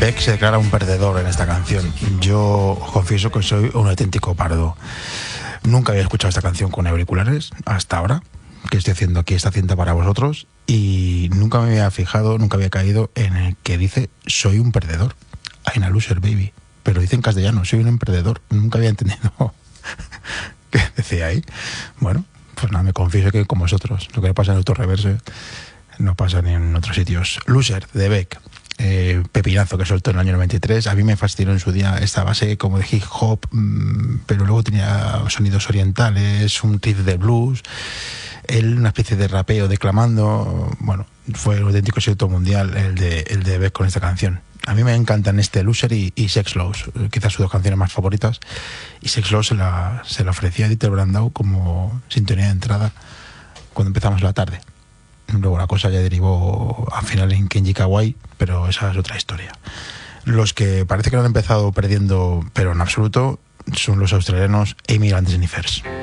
Beck se declara un perdedor en esta canción. Yo os confieso que soy un auténtico pardo. Nunca había escuchado esta canción con auriculares hasta ahora, que estoy haciendo aquí esta cinta para vosotros, y nunca me había fijado, nunca había caído en el que dice soy un perdedor. I'm a loser, baby. Pero dice en castellano, soy un perdedor. Nunca había entendido qué decía ahí. Bueno, pues nada, me confieso que como vosotros, lo que pasa en Autoreverse no pasa ni en otros sitios. Loser, de Beck. Pepinazo que soltó en el año 93. A mí me fascinó en su día esta base como de hip hop, pero luego tenía sonidos orientales, un riff de blues, una especie de rapeo declamando. Bueno, fue un auténtico éxito mundial el de Beck con esta canción. A mí me encantan Loser y Sex Lows, quizás sus dos canciones más favoritas. Y Sex Lows se la ofrecía a Dieter Brandau como sintonía de entrada cuando empezamos la tarde. Luego la cosa ya derivó al final en Kenji Kawai, pero esa es otra historia. Los que parece que lo han empezado perdiendo, pero en absoluto, son los australianos Amy and the Sniffers.